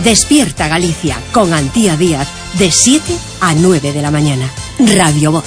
Despierta Galicia con Antía Díaz de 7 a 9 de la mañana. Radio Voz.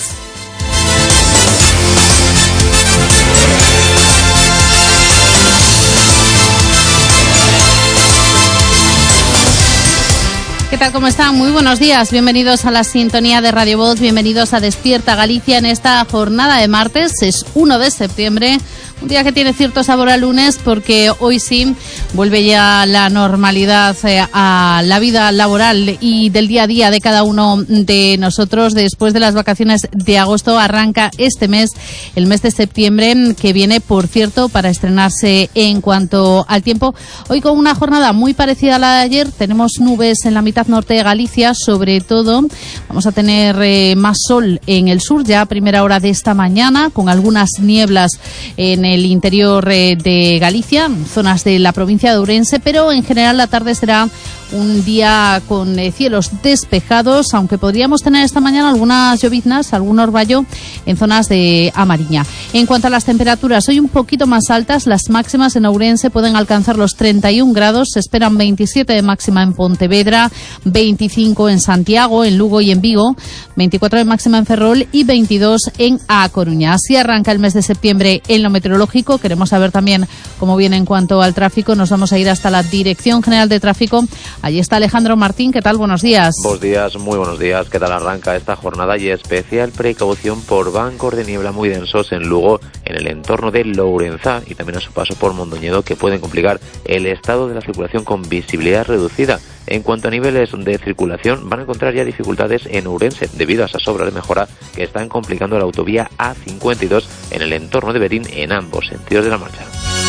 ¿Qué tal? ¿Cómo están? Muy buenos días. Bienvenidos a la sintonía de Radio Voz. Bienvenidos a Despierta Galicia en esta jornada de martes. Es 1 de septiembre. Un día que tiene cierto sabor a lunes porque hoy sí vuelve ya la normalidad a la vida laboral y del día a día de cada uno de nosotros. Después de las vacaciones de agosto arranca este mes, el mes de septiembre, que viene, por cierto, para estrenarse en cuanto al tiempo. Hoy con una jornada muy parecida a la de ayer. Tenemos nubes en la mitad norte de Galicia, sobre todo. Vamos a tener más sol en el sur ya a primera hora de esta mañana, con algunas nieblas en el interior de Galicia, zonas de la provincia de Ourense, pero en general la tarde será un día con cielos despejados, aunque podríamos tener esta mañana algunas lloviznas, algún orvallo en zonas de A Mariña. En cuanto a las temperaturas, hoy un poquito más altas, las máximas en Ourense pueden alcanzar los 31 grados, se esperan 27 de máxima en Pontevedra, 25 en Santiago, en Lugo y en Vigo, 24 de máxima en Ferrol y 22 en A Coruña. Así arranca el mes de septiembre en lo meteorológico. Queremos saber también cómo viene en cuanto al tráfico. Nos vamos a ir hasta la Dirección General de Tráfico. Allí está Alejandro Martín. ¿Qué tal? Buenos días. Buenos días, muy buenos días. ¿Qué tal arranca esta jornada? Y especial precaución por bancos de niebla muy densos en Lugo, en el entorno de Lourenzá y también a su paso por Mondoñedo, que pueden complicar el estado de la circulación con visibilidad reducida. En cuanto a niveles de circulación, van a encontrar ya dificultades en Ourense debido a esas obras de mejora que están complicando la autovía A52 en el entorno de Berín en ambos sentidos de la marcha.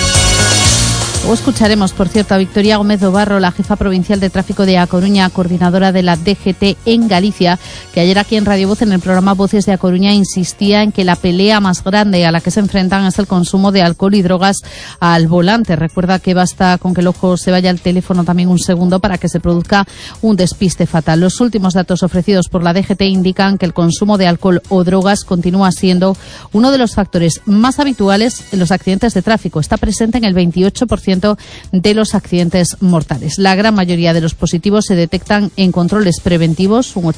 O escucharemos, por cierto, a Victoria Gómez do Barro, la jefa provincial de tráfico de A Coruña, coordinadora de la DGT en Galicia, que ayer aquí en Radio Voz, en el programa Voces de A Coruña, insistía en que la pelea más grande a la que se enfrentan es el consumo de alcohol y drogas al volante. Recuerda que basta con que el ojo se vaya al teléfono también un segundo para que se produzca un despiste fatal. Los últimos datos ofrecidos por la DGT indican que el consumo de alcohol o drogas continúa siendo uno de los factores más habituales en los accidentes de tráfico. Está presente en el 28% de los accidentes mortales. La gran mayoría de los positivos se detectan en controles preventivos, un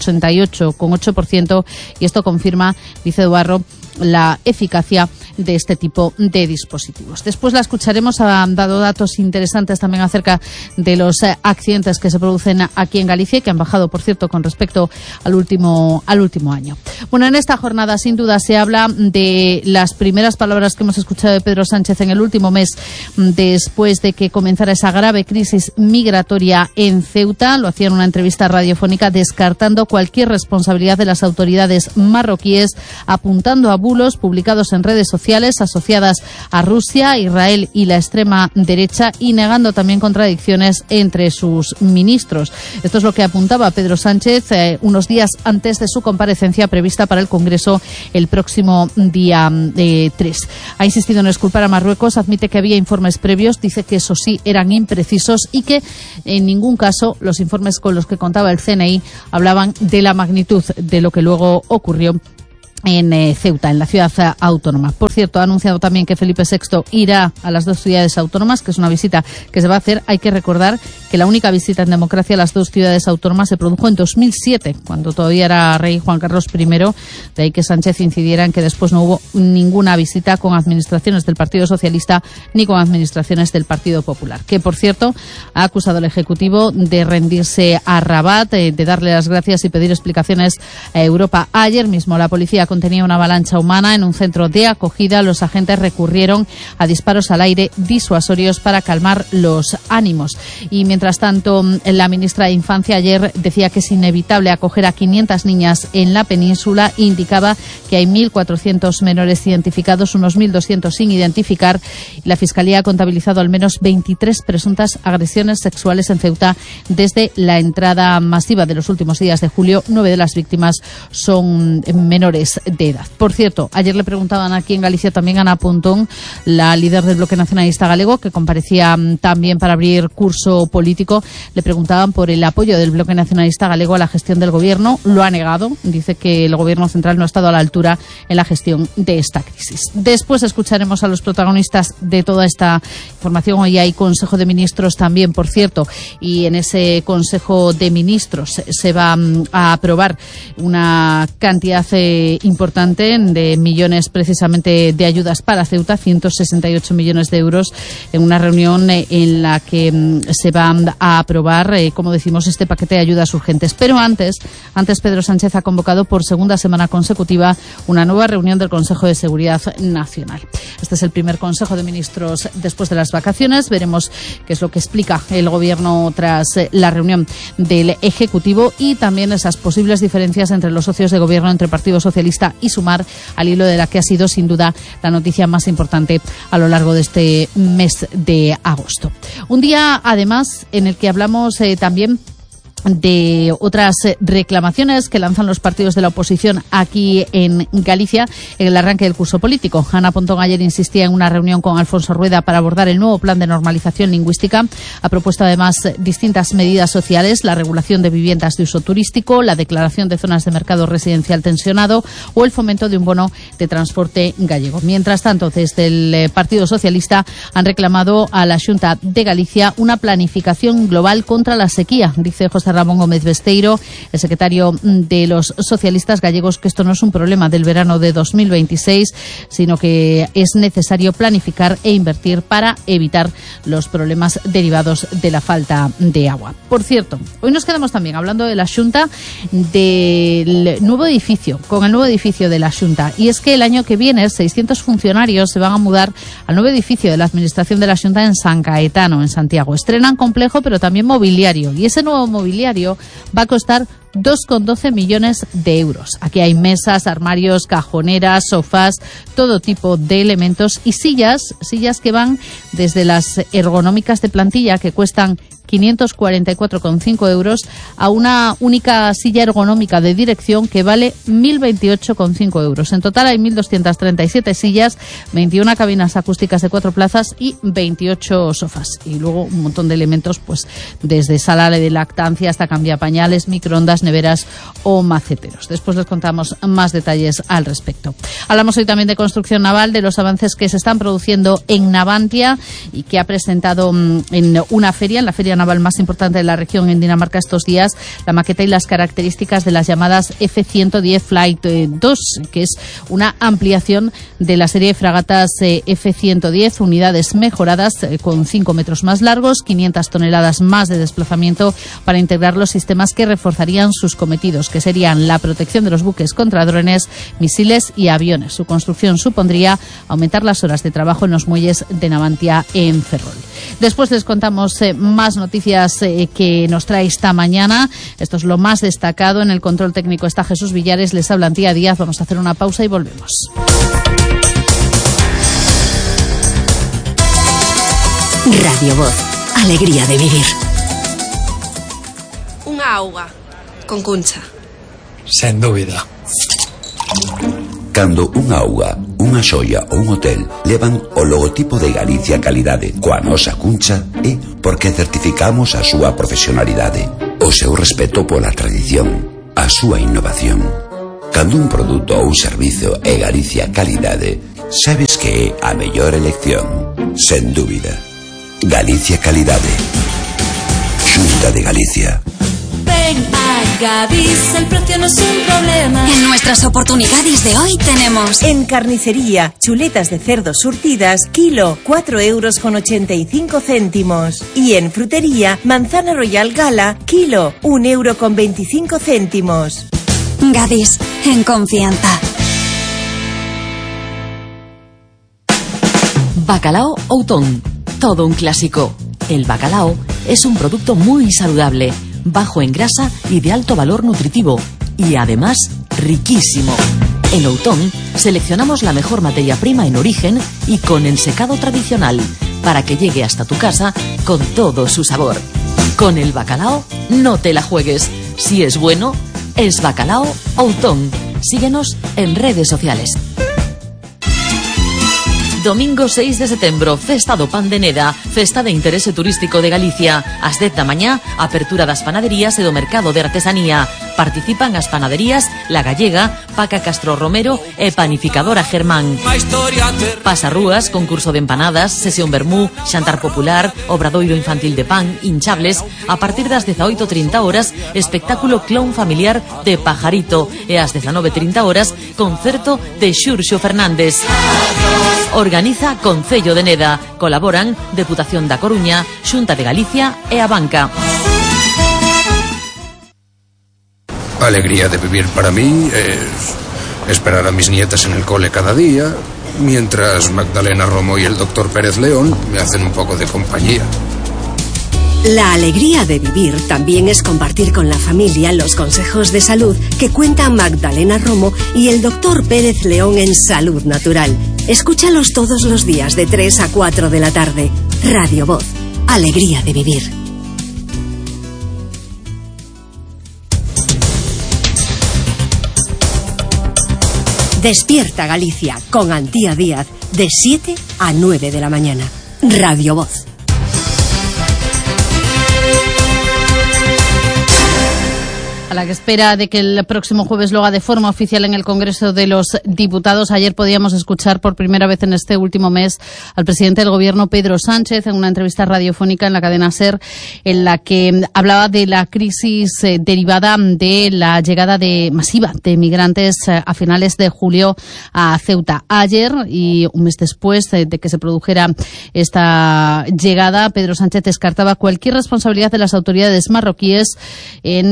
88,8%, y esto confirma, dice Duarro, la eficacia de este tipo de dispositivos. Después la escucharemos. Ha dado datos interesantes también acerca de los accidentes que se producen aquí en Galicia y que han bajado, por cierto, con respecto al último año. Bueno, en esta jornada sin duda se habla de las primeras palabras que hemos escuchado de Pedro Sánchez en el último mes después de que comenzara esa grave crisis migratoria en Ceuta. Lo hacía en una entrevista radiofónica descartando cualquier responsabilidad de las autoridades marroquíes, apuntando a bulos publicados en redes sociales asociadas a Rusia, Israel y la extrema derecha, y negando también contradicciones entre sus ministros. Esto es lo que apuntaba Pedro Sánchez unos días antes de su comparecencia prevista para el Congreso el próximo día 3. Ha insistido en exculpar a Marruecos, admite que había informes previos, dice que eso sí eran imprecisos y que en ningún caso los informes con los que contaba el CNI hablaban de la magnitud de lo que luego ocurrió en Ceuta, en la ciudad autónoma. Por cierto, ha anunciado también que Felipe VI irá a las dos ciudades autónomas, que es una visita que se va a hacer. Hay que recordar que la única visita en democracia a las dos ciudades autónomas se produjo en 2007, cuando todavía era rey Juan Carlos I. De ahí que Sánchez incidiera en que después no hubo ninguna visita con administraciones del Partido Socialista ni con administraciones del Partido Popular, que, por cierto, ha acusado al Ejecutivo de rendirse a Rabat, de darle las gracias y pedir explicaciones a Europa. Ayer mismo la policía contenía una avalancha humana en un centro de acogida. Los agentes recurrieron a disparos al aire disuasorios para calmar los ánimos. Y mientras tanto, la ministra de Infancia ayer decía que es inevitable acoger a 500 niñas en la península. Indicaba que hay 1.400 menores identificados, unos 1.200 sin identificar. La Fiscalía ha contabilizado al menos 23 presuntas agresiones sexuales en Ceuta desde la entrada masiva de los últimos días de julio. 9 de las víctimas son menores de edad. Por cierto, ayer le preguntaban aquí en Galicia también a Ana Pontón, la líder del Bloque Nacionalista Galego, que comparecía también para abrir curso político político le preguntaban por el apoyo del bloque nacionalista galego a la gestión del gobierno. Lo ha negado, dice que el gobierno central no ha estado a la altura en la gestión de esta crisis. Después escucharemos a los protagonistas de toda esta información. Hoy hay Consejo de Ministros también, por cierto, y en ese Consejo de Ministros se va a aprobar una cantidad importante de millones precisamente de ayudas para Ceuta, 168 millones de euros, en una reunión en la que se va a aprobar, como decimos, este paquete de ayudas urgentes. Pero antes Pedro Sánchez ha convocado por segunda semana consecutiva una nueva reunión del Consejo de Seguridad Nacional. Este es el primer Consejo de Ministros después de las vacaciones. Veremos qué es lo que explica el Gobierno tras la reunión del Ejecutivo y también esas posibles diferencias entre los socios de Gobierno, entre Partido Socialista y Sumar, al hilo de la que ha sido sin duda la noticia más importante a lo largo de este mes de agosto. Un día, además, en el que hablamos también de otras reclamaciones que lanzan los partidos de la oposición aquí en Galicia en el arranque del curso político. Ana Pontón ayer insistía en una reunión con Alfonso Rueda para abordar el nuevo plan de normalización lingüística. Ha propuesto además distintas medidas sociales, la regulación de viviendas de uso turístico, la declaración de zonas de mercado residencial tensionado o el fomento de un bono de transporte gallego. Mientras tanto, desde el Partido Socialista han reclamado a la Xunta de Galicia una planificación global contra la sequía. Dice José Ramón Gómez Besteiro, el secretario de los socialistas gallegos, que esto no es un problema del verano de 2026, sino que es necesario planificar e invertir para evitar los problemas derivados de la falta de agua. Por cierto, hoy nos quedamos también hablando de la Xunta, del nuevo edificio, con el nuevo edificio de la Xunta. Y es que el año que viene 600 funcionarios se van a mudar al nuevo edificio de la Administración de la Xunta en San Caetano, en Santiago. Estrenan complejo, pero también mobiliario. Y ese nuevo mobiliario va a costar 2,12 millones de euros. Aquí hay mesas, armarios, cajoneras, sofás, todo tipo de elementos y sillas que van desde las ergonómicas de plantilla, que cuestan 544,5 euros, a una única silla ergonómica de dirección que vale 1.028,5 euros. En total hay 1.237 sillas, 21 cabinas acústicas de 4 plazas y 28 sofás. Y luego un montón de elementos, pues desde sala de lactancia hasta cambiapañales, microondas, neveras o maceteros. Después les contamos más detalles al respecto. Hablamos hoy también de construcción naval, de los avances que se están produciendo en Navantia y que ha presentado en una feria, en la Feria Naval más importante de la región en Dinamarca estos días, la maqueta y las características de las llamadas F-110 Flight 2, que es una ampliación de la serie de fragatas F-110, unidades mejoradas con 5 metros más largos, 500 toneladas más de desplazamiento para integrar los sistemas que reforzarían sus cometidos, que serían la protección de los buques contra drones, misiles y aviones. Su construcción supondría aumentar las horas de trabajo en los muelles de Navantia en Ferrol. Después les contamos más noticias que nos trae esta mañana. Esto es lo más destacado. En el control técnico está Jesús Villares, les habla Antía Díaz. Vamos a hacer una pausa y volvemos. Radio Voz, alegría de vivir. Unha auga con Cuncha. Sen dúbida. Cando unha auga, unha xoia ou un hotel levan o logotipo de Galicia Calidade coa nosa Cuncha, é porque certificamos a súa profesionalidade, o seu respeto pola tradición, a súa innovación. Cando un produto ou servizo é Galicia Calidade, sabes que é a mellor elección, sen dúbida. Galicia Calidade. Xunta de Galicia. Ven a Gadis, el precio no es un problema. En nuestras oportunidades de hoy tenemos: en carnicería, chuletas de cerdo surtidas, kilo, 4,85 euros. Y en frutería, manzana Royal Gala, kilo, 1,25 euros. Gadis, en confianza. Bacalao Outón, todo un clásico. El bacalao es un producto muy saludable, bajo en grasa y de alto valor nutritivo, y además riquísimo. En Outón seleccionamos la mejor materia prima en origen y con ensecado tradicional, para que llegue hasta tu casa con todo su sabor. Con el bacalao no te la juegues. Si es bueno, es Bacalao Outón. Síguenos en redes sociales. Domingo 6 de setembro, Festa do Pan de Neda, Festa de Interese Turístico de Galicia. Ás 10 da mañá, apertura das panaderías e do mercado de artesanía. Participan as panaderías La Gallega, Paca Castro Romero e Panificadora Germán. Pasarrúas, concurso de empanadas, sesión vermú, xantar popular, obradoiro infantil de pan, hinchables. A partir das 18:30 horas, espectáculo clown familiar de Pajarito. E ás 19:30 horas, concerto de Xurxo Fernández. Organiza Concello de Neda. Colaboran Deputación da Coruña, Xunta de Galicia e a Banca. Alegría de vivir para mí es esperar a mis nietas en el cole cada día, mientras Magdalena Romo y el doctor Pérez León me hacen un poco de compañía. La alegría de vivir también es compartir con la familia los consejos de salud que cuentan Magdalena Romo y el doctor Pérez León en Salud Natural. Escúchalos todos los días de 3 a 4 de la tarde. Radio Voz. Alegría de vivir. Despierta Galicia con Antía Díaz de 7 a 9 de la mañana. Radio Voz. A la espera de que el próximo jueves lo haga de forma oficial en el Congreso de los Diputados, ayer podíamos escuchar por primera vez en este último mes al presidente del Gobierno, Pedro Sánchez, en una entrevista radiofónica en la cadena SER, en la que hablaba de la crisis derivada de la llegada masiva de migrantes a finales de julio a Ceuta. Ayer, y un mes después de que se produjera esta llegada, Pedro Sánchez descartaba cualquier responsabilidad de las autoridades marroquíes en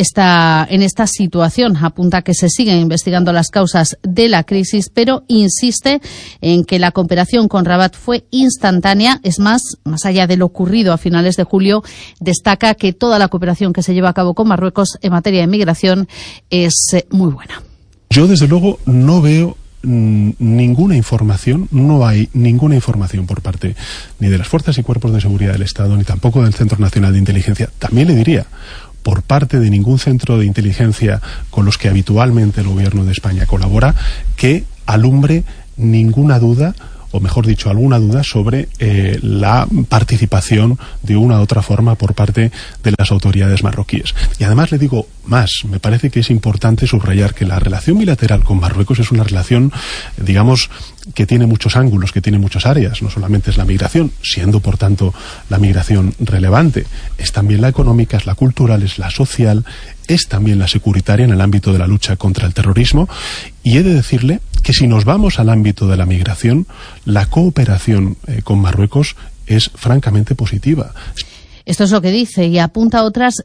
esta situación. Apunta que se siguen investigando las causas de la crisis, pero insiste en que la cooperación con Rabat fue instantánea. Es más allá de lo ocurrido a finales de julio, destaca que toda la cooperación que se lleva a cabo con Marruecos en materia de migración es muy buena. Yo, desde luego, no veo ninguna información, no hay ninguna información por parte ni de las fuerzas y cuerpos de seguridad del Estado, ni tampoco del Centro Nacional de Inteligencia. También le diría, por parte de ningún centro de inteligencia con los que habitualmente el Gobierno de España colabora, que alumbre ninguna duda, o mejor dicho, alguna duda sobre la participación de una u otra forma por parte de las autoridades marroquíes. Y además le digo más, me parece que es importante subrayar que la relación bilateral con Marruecos es una relación, digamos, que tiene muchos ángulos, que tiene muchas áreas. No solamente es la migración, siendo por tanto la migración relevante, es también la económica, es la cultural, es la social, es también la securitaria en el ámbito de la lucha contra el terrorismo. Y he de decirle que si nos vamos al ámbito de la migración, la cooperación con Marruecos es francamente positiva. Esto es lo que dice y apunta a otras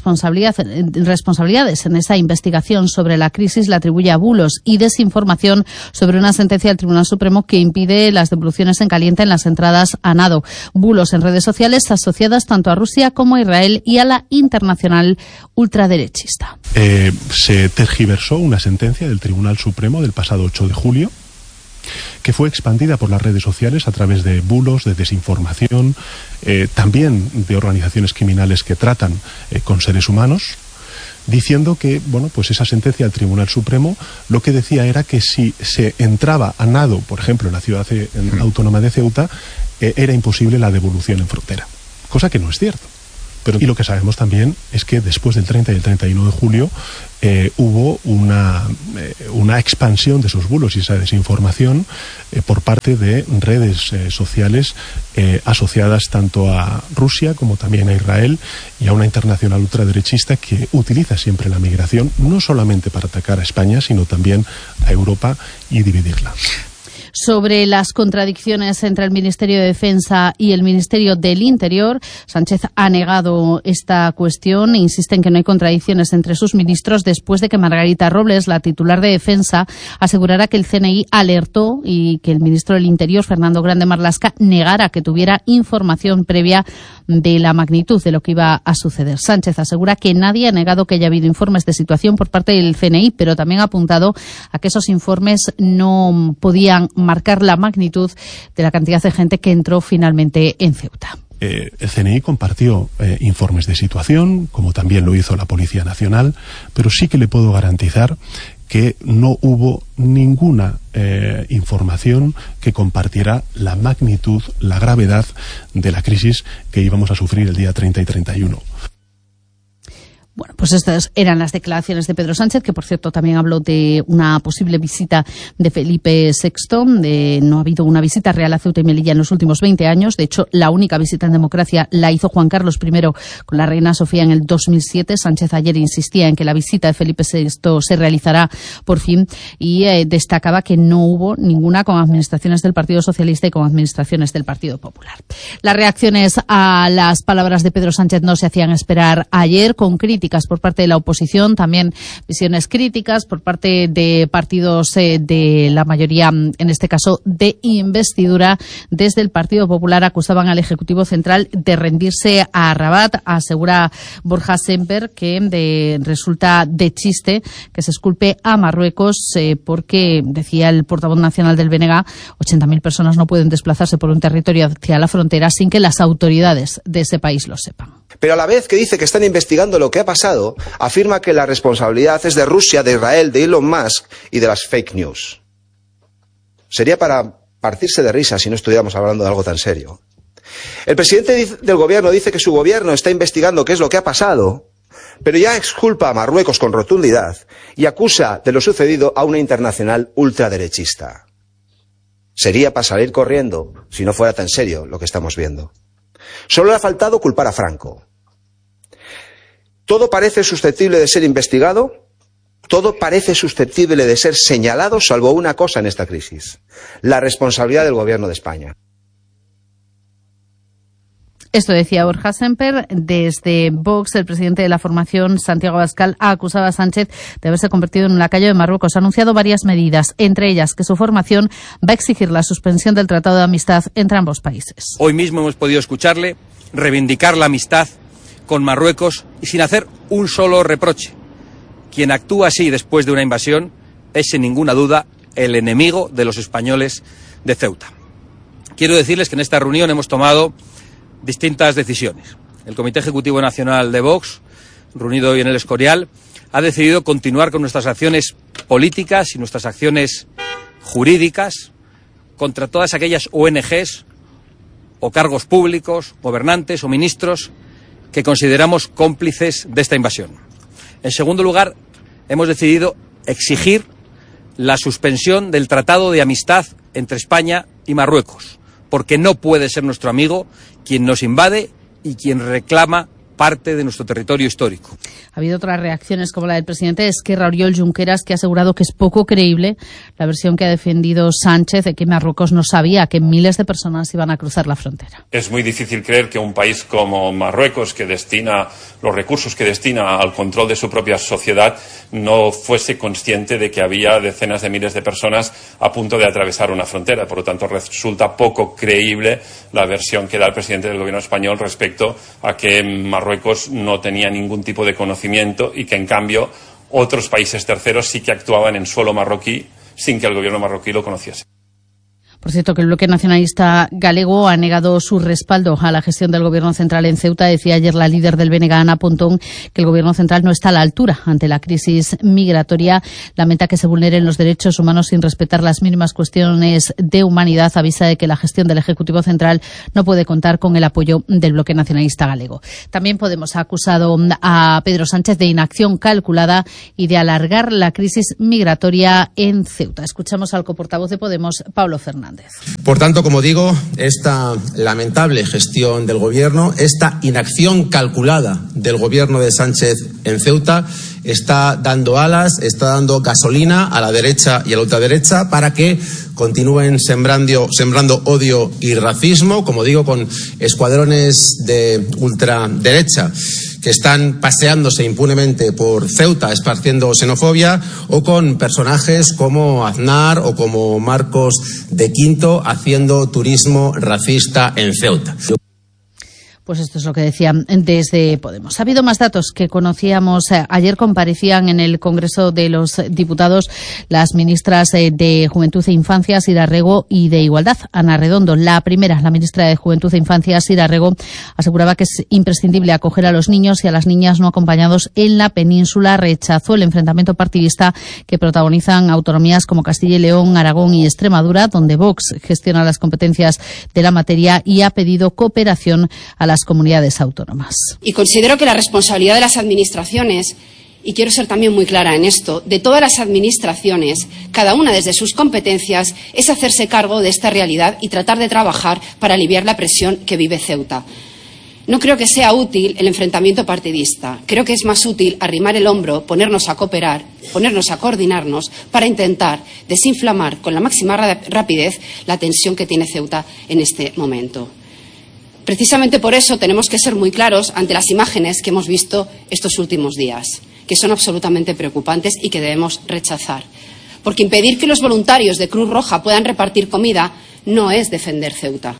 responsabilidades. En esta investigación sobre la crisis la atribuye a bulos y desinformación sobre una sentencia del Tribunal Supremo que impide las devoluciones en caliente en las entradas a nado. Bulos en redes sociales asociadas tanto a Rusia como a Israel y a la internacional ultraderechista. Se tergiversó una sentencia del Tribunal Supremo del pasado 8 de julio, que fue expandida por las redes sociales a través de bulos, de desinformación, también de organizaciones criminales que tratan con seres humanos, diciendo que, bueno, pues esa sentencia del Tribunal Supremo lo que decía era que si se entraba a nado, por ejemplo, en la ciudad autónoma de Ceuta, era imposible la devolución en frontera, cosa que no es cierto. Y lo que sabemos también es que después del 30 y el 31 de julio hubo una expansión de esos bulos y esa desinformación por parte de redes sociales asociadas tanto a Rusia como también a Israel y a una internacional ultraderechista que utiliza siempre la migración no solamente para atacar a España, sino también a Europa y dividirla. Sobre las contradicciones entre el Ministerio de Defensa y el Ministerio del Interior, Sánchez ha negado esta cuestión e insiste en que no hay contradicciones entre sus ministros después de que Margarita Robles, la titular de Defensa, asegurara que el CNI alertó y que el ministro del Interior, Fernando Grande Marlaska, negara que tuviera información previa de la magnitud de lo que iba a suceder. Sánchez asegura que nadie ha negado que haya habido informes de situación por parte del CNI, pero también ha apuntado a que esos informes no podían marcar la magnitud de la cantidad de gente que entró finalmente en Ceuta. El CNI compartió informes de situación, como también lo hizo la Policía Nacional, pero sí que le puedo garantizar que no hubo ninguna información que compartiera la magnitud, la gravedad de la crisis que íbamos a sufrir el día 30 y 31. Bueno, pues estas eran las declaraciones de Pedro Sánchez, que por cierto también habló de una posible visita de Felipe VI. No ha habido una visita real a Ceuta y Melilla en los últimos 20 años. De hecho, la única visita en democracia la hizo Juan Carlos I con la reina Sofía en el 2007. Sánchez ayer insistía en que la visita de Felipe VI se realizará por fin y destacaba que no hubo ninguna con administraciones del Partido Socialista y con administraciones del Partido Popular. Las reacciones a las palabras de Pedro Sánchez no se hacían esperar ayer, con críticas por parte de la oposición, también visiones críticas por parte de partidos de la mayoría, en este caso de investidura. Desde el Partido Popular acusaban al Ejecutivo Central de rendirse a Rabat. Asegura Borja Semper que resulta de chiste que se esculpe a Marruecos porque, decía el portavoz nacional del BNG, 80.000 personas no pueden desplazarse por un territorio hacia la frontera sin que las autoridades de ese país lo sepan. Pero a la vez que dice que están investigando lo que ha pasado, afirma que la responsabilidad es de Rusia, de Israel, de Elon Musk y de las fake news. Sería para partirse de risa si no estuviéramos hablando de algo tan serio. El presidente del gobierno dice que su gobierno está investigando qué es lo que ha pasado, pero ya exculpa a Marruecos con rotundidad y acusa de lo sucedido a una internacional ultraderechista. Sería para salir corriendo si no fuera tan serio lo que estamos viendo. Solo le ha faltado culpar a Franco. Todo parece susceptible de ser investigado, todo parece susceptible de ser señalado, salvo una cosa en esta crisis: la responsabilidad del gobierno de España. Esto decía Borja Semper. Desde Vox, el presidente de la formación, Santiago Abascal, ha acusado a Sánchez de haberse convertido en un lacayo de Marruecos. Ha anunciado varias medidas, entre ellas que su formación va a exigir la suspensión del Tratado de Amistad entre ambos países. Hoy mismo hemos podido escucharle reivindicar la amistad con Marruecos y sin hacer un solo reproche. Quien actúa así después de una invasión es, sin ninguna duda, el enemigo de los españoles de Ceuta. Quiero decirles que en esta reunión hemos tomado distintas decisiones. El Comité Ejecutivo Nacional de Vox, reunido hoy en el Escorial, ha decidido continuar con nuestras acciones políticas y nuestras acciones jurídicas contra todas aquellas ONGs o cargos públicos, gobernantes o ministros que consideramos cómplices de esta invasión. En segundo lugar, hemos decidido exigir la suspensión del Tratado de Amistad entre España y Marruecos, porque no puede ser nuestro amigo quien nos invade y quien reclama parte de nuestro territorio histórico. Ha habido otras reacciones, como la del presidente de Esquerra, Oriol Junqueras, que ha asegurado que es poco creíble la versión que ha defendido Sánchez de que Marruecos no sabía que miles de personas iban a cruzar la frontera. Es muy difícil creer que un país como Marruecos, que destina los recursos que destina al control de su propia sociedad, no fuese consciente de que había decenas de miles de personas a punto de atravesar una frontera. Por lo tanto, resulta poco creíble la versión que da el presidente del gobierno español respecto a que Marruecos no tenía ningún tipo de conocimiento y que, en cambio, otros países terceros sí que actuaban en suelo marroquí sin que el gobierno marroquí lo conociese. Por cierto, que el bloque nacionalista galego ha negado su respaldo a la gestión del gobierno central en Ceuta. Decía ayer la líder del BNG, Ana Pontón, que el gobierno central no está a la altura ante la crisis migratoria. Lamenta que se vulneren los derechos humanos sin respetar las mínimas cuestiones de humanidad. Avisa de que la gestión del Ejecutivo Central no puede contar con el apoyo del bloque nacionalista galego. También Podemos ha acusado a Pedro Sánchez de inacción calculada y de alargar la crisis migratoria en Ceuta. Escuchamos al coportavoz de Podemos, Pablo Fernández. Por tanto, como digo, esta lamentable gestión del Gobierno, esta inacción calculada del Gobierno de Sánchez en Ceuta, está dando alas, está dando gasolina a la derecha y a la ultraderecha para que continúen sembrando odio y racismo, como digo, con escuadrones de ultraderecha que están paseándose impunemente por Ceuta esparciendo xenofobia, o con personajes como Aznar o como Marcos de Quinto haciendo turismo racista en Ceuta. Pues esto es lo que decían desde Podemos. Ha habido más datos que conocíamos. Ayer comparecían en el Congreso de los Diputados las ministras de Juventud e Infancia, Sira Rego, y de Igualdad, Ana Redondo. La primera, la ministra de Juventud e Infancia, Sira Rego, aseguraba que es imprescindible acoger a los niños y a las niñas no acompañados en la península. Rechazó el enfrentamiento partidista que protagonizan autonomías como Castilla y León, Aragón y Extremadura, donde Vox gestiona las competencias de la materia, y ha pedido cooperación a las comunidades autónomas. Y considero que la responsabilidad de las administraciones, y quiero ser también muy clara en esto, de todas las administraciones, cada una desde sus competencias, es hacerse cargo de esta realidad y tratar de trabajar para aliviar la presión que vive Ceuta. No creo que sea útil el enfrentamiento partidista. Creo que es más útil arrimar el hombro, ponernos a cooperar, ponernos a coordinarnos para intentar desinflamar con la máxima rapidez la tensión que tiene Ceuta en este momento. Precisamente por eso tenemos que ser muy claros ante las imágenes que hemos visto estos últimos días, que son absolutamente preocupantes y que debemos rechazar. Porque impedir que los voluntarios de Cruz Roja puedan repartir comida no es defender Ceuta.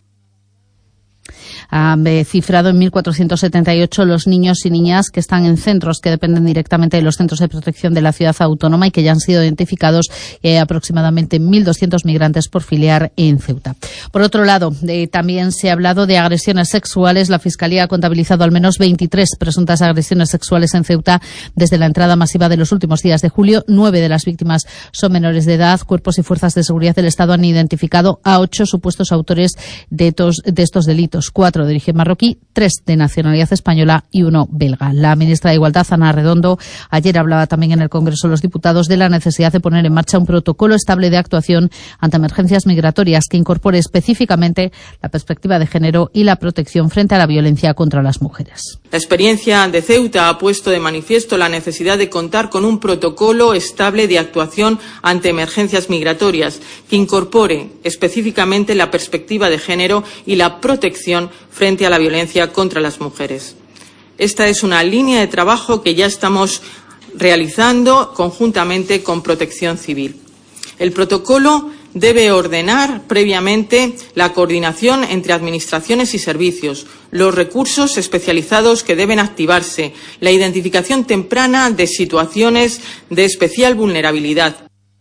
Ha cifrado en 1.478 los niños y niñas que están en centros que dependen directamente de los centros de protección de la ciudad autónoma y que ya han sido identificados, y hay aproximadamente 1.200 migrantes por filiar en Ceuta. Por otro lado, también se ha hablado de agresiones sexuales. La Fiscalía ha contabilizado al menos 23 presuntas agresiones sexuales en Ceuta desde la entrada masiva de los últimos días de julio. 9 de las víctimas son menores de edad. Cuerpos y fuerzas de seguridad del Estado han identificado a 8 supuestos autores de estos delitos. 4 de origen marroquí, 3 de nacionalidad española y 1 belga. La ministra de Igualdad, Ana Redondo, ayer hablaba también en el Congreso de los Diputados de la necesidad de poner en marcha un protocolo estable de actuación ante emergencias migratorias que incorpore específicamente la perspectiva de género y la protección frente a la violencia contra las mujeres. La experiencia de Ceuta ha puesto de manifiesto la necesidad de contar con un protocolo estable de actuación ante emergencias migratorias que incorpore específicamente la perspectiva de género y la protección frente a la violencia contra las mujeres. Esta es una línea de trabajo que ya estamos realizando conjuntamente con Protección Civil. El protocolo debe ordenar previamente la coordinación entre administraciones y servicios, los recursos especializados que deben activarse, la identificación temprana de situaciones de especial vulnerabilidad.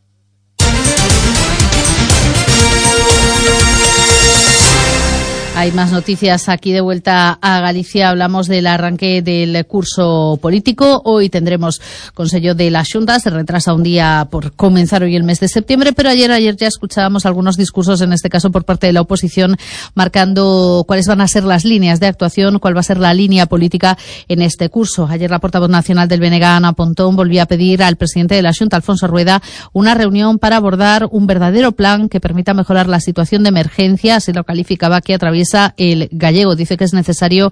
Hay más noticias aquí de vuelta a Galicia. Hablamos del arranque del curso político. Hoy tendremos Consello de la Xunta. Se retrasa un día por comenzar hoy el mes de septiembre, pero ayer ya escuchábamos algunos discursos, en este caso por parte de la oposición, marcando cuáles van a ser las líneas de actuación, cuál va a ser la línea política en este curso. Ayer la portavoz nacional del BNG, Ana Pontón, volvió a pedir al presidente de la Xunta, Alfonso Rueda, una reunión para abordar un verdadero plan que permita mejorar la situación de emergencia. Así lo calificaba, que atraviesa el gallego. Dice que es necesario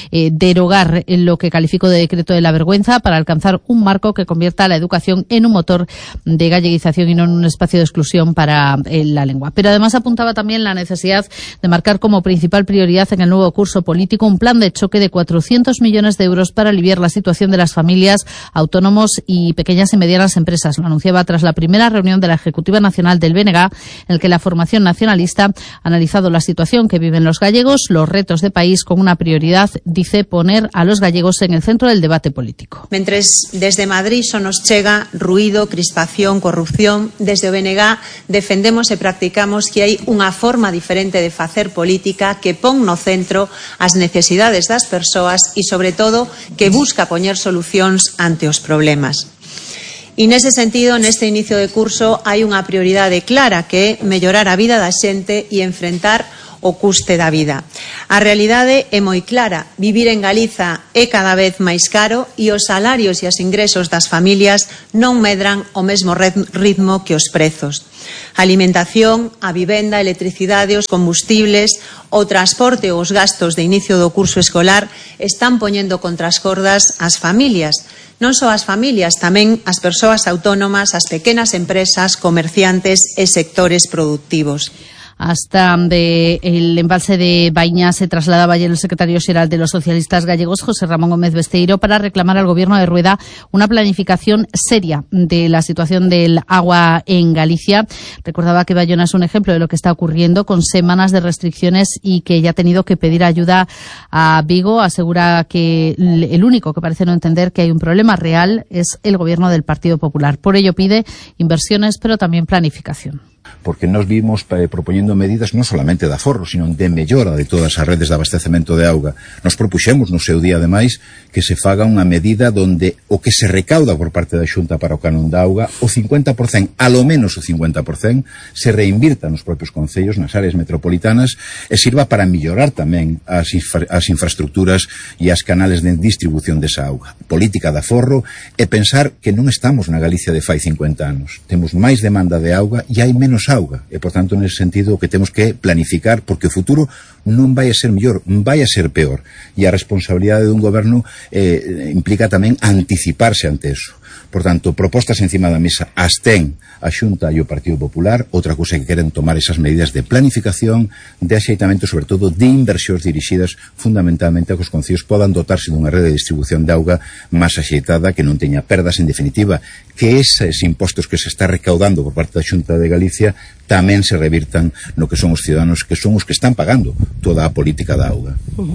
derogar lo que calificó de decreto de la vergüenza para alcanzar un marco que convierta a la educación en un motor de galleguización y no en un espacio de exclusión para la lengua. Pero además apuntaba también la necesidad de marcar como principal prioridad en el nuevo curso político un plan de choque de 400 millones de euros para aliviar la situación de las familias, autónomos y pequeñas y medianas empresas. Lo anunciaba tras la primera reunión de la Ejecutiva Nacional del BNG, en el que la formación nacionalista ha analizado la situación que viven los gallegos, los retos de país, con una prioridad, dice, poner a los gallegos en el centro del debate político. Mentres desde Madrid só nos chega ruído, crispación, corrupción, desde o BNG defendemos e practicamos que hai unha forma diferente de facer política que pon no centro as necesidades das persoas e, sobre todo, que busca poñer solucións ante os problemas. E nese sentido, neste inicio de curso, hai unha prioridade clara, que é mellorar a vida da xente e enfrentar o custe da vida. A realidade é moi clara. Vivir en Galiza é cada vez máis caro e os salarios e os ingresos das familias non medran ao mesmo ritmo que os prezos. A alimentación, a vivenda, a electricidade, os combustibles, o transporte ou os gastos de inicio do curso escolar están poñendo contra as cordas as familias. Non só as familias, tamén as persoas autónomas, as pequenas empresas, comerciantes e sectores productivos. Hasta el embalse de Baña se trasladaba ayer el secretario xeral de los socialistas gallegos, José Ramón Gómez Besteiro, para reclamar al gobierno de Rueda una planificación seria de la situación del agua en Galicia. Recordaba que Bayona es un ejemplo de lo que está ocurriendo, con semanas de restricciones, y que ya ha tenido que pedir ayuda a Vigo. Asegura que el único que parece no entender que hay un problema real es el gobierno del Partido Popular. Por ello pide inversiones, pero también planificación. Porque nós vimos propoñendo medidas non solamente de aforro, sino de mellora de todas as redes de abastecemento de auga. Nos propuxemos no seu día, ademais, que se faga unha medida donde o que se recauda por parte da Xunta para o canon da auga, o 50%, alo menos o 50%, se reinvirta nos propios concellos, nas áreas metropolitanas, e sirva para mellorar tamén as infraestructuras e as canales de distribución desa auga. Política de aforro e pensar que non estamos na Galicia de fai 50 anos. Temos máis demanda de auga e hai menos auga, e por tanto nese sentido o que temos que planificar, porque o futuro non vai a ser mellor, vai a ser peor, e a responsabilidade dun goberno implica tamén anticiparse ante eso. Por tanto, propostas encima da mesa as ten a Xunta e o Partido Popular. Outra cousa que queren tomar esas medidas de planificación, de axeitamento, sobre todo de inversións dirixidas fundamentalmente a que os concellos podan dotarse dunha rede de distribución de auga máis axeitada, que non teña perdas, en definitiva, que eses impostos que se está recaudando por parte da Xunta de Galicia tamén se revirtan no que son os ciudadanos, que son os que están pagando toda a política da auga.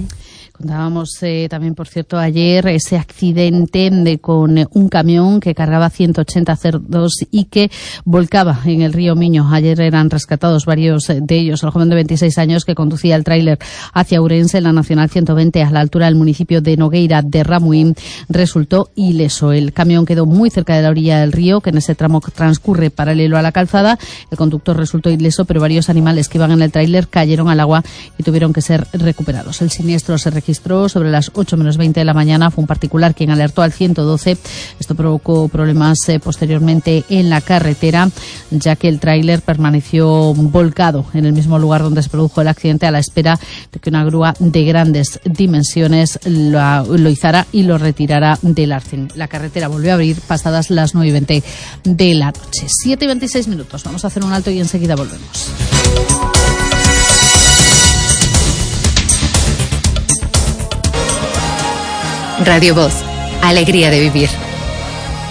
Contábamos también, por cierto, ayer ese accidente con un camión que cargaba 180 cerdos y que volcaba en el río Miño. Ayer eran rescatados varios de ellos. El joven de 26 años que conducía el tráiler hacia Ourense en la Nacional 120 a la altura del municipio de Nogueira de Ramuín resultó ileso. El camión quedó muy cerca de la orilla del río, que en ese tramo transcurre paralelo a la calzada. El conductor resultó ileso, pero varios animales que iban en el tráiler cayeron al agua y tuvieron que ser recuperados. El siniestro se registró sobre las 8 menos 20 de la mañana. Fue un particular quien alertó al 112. Esto provocó problemas posteriormente en la carretera, ya que el tráiler permaneció volcado en el mismo lugar donde se produjo el accidente, a la espera de que una grúa de grandes dimensiones lo izara y lo retirara del arcén. La carretera volvió a abrir pasadas las 9:20 de la noche. 7:26 minutos. Vamos a hacer un alto y enseguida volvemos. Radio Voz, alegría de vivir.